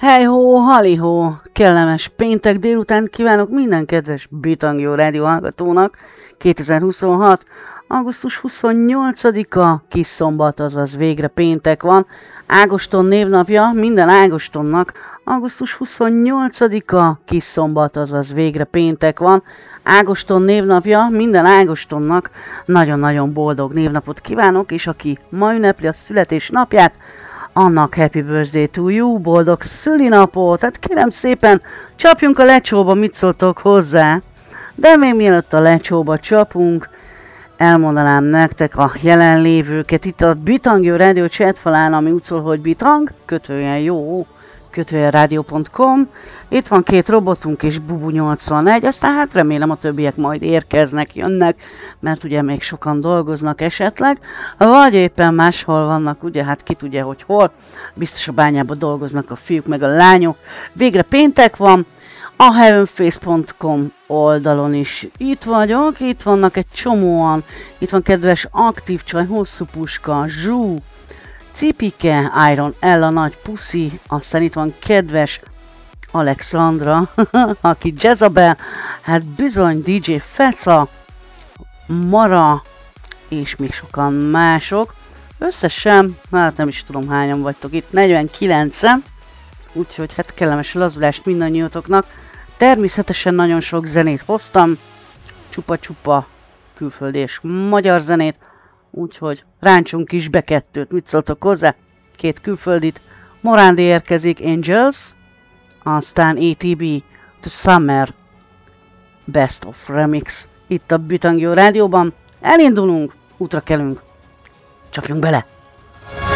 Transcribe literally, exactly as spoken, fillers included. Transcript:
Hej-hó, halihó! Kellemes péntek délután kívánok minden kedves Bitangjó rádió hallgatónak. kétezer-huszonhat. augusztus huszonnyolcadika, kis szombat, azaz végre péntek van. Ágoston névnapja minden Ágostonnak. augusztus huszonnyolcadika, kis szombat, azaz végre péntek van. Ágoston névnapja minden Ágostonnak. Nagyon-nagyon boldog névnapot kívánok, és aki ma ünnepli a születésnapját, annak happy birthday to you, boldog szülinapot, hát kérem szépen, csapjunk a lecsóba, mit szóltok hozzá? De még mielőtt a lecsóba csapunk, elmondanám nektek a jelenlévőket itt a Bitangjó rádió chatfalán, ami úgy szól, hogy bitang, kötőjen jó, kötőjen rádió pont com. Itt van két robotunk és Bubu nyolcvanegy, aztán hát remélem a többiek majd érkeznek, jönnek, mert ugye még sokan dolgoznak esetleg, vagy éppen máshol vannak, ugye hát ki tudja, hogy hol, biztos a bányában dolgoznak a fiúk meg a lányok. Végre péntek van, a heavenface pont com oldalon is itt vagyok, itt vannak egy csomóan, itt van kedves aktív csaj, hosszú puska, zsú, Cipike, Iron Ella, nagy puszi, aztán itt van kedves Alexandra, aki Jezabel, hát bizony dé dzsé Feca, Mara, és még sokan mások. Összesen, hát nem is tudom hányan vagytok itt, negyvenkilencen, úgyhogy hát kellemes lazulást mindannyiótoknak. Természetesen nagyon sok zenét hoztam, csupa-csupa külföldi és magyar zenét, úgyhogy ráncsunk is be kettőt, mit szóltok hozzá? Két külföldit, Morándi érkezik, Angels, aztán á té bé, The Summer, Best of Remix, itt a Bitangjó rádióban. Elindulunk, útra kelünk, csapjunk bele!